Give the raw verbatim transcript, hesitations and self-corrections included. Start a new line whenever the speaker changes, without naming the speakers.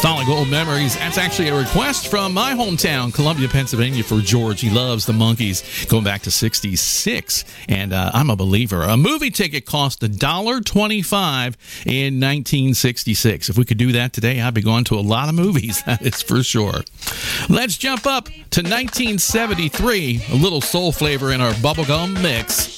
Solid Gold Memories. That's actually a request from my hometown, Columbia, Pennsylvania, for George. He loves the Monkees, going back to sixty-six. And uh, I'm a believer. A movie ticket cost one dollar and twenty-five cents in nineteen sixty-six. If we could do that today, I'd be going to a lot of movies, that is for sure. Let's jump up to nineteen seventy-three. A little soul flavor in our bubblegum mix.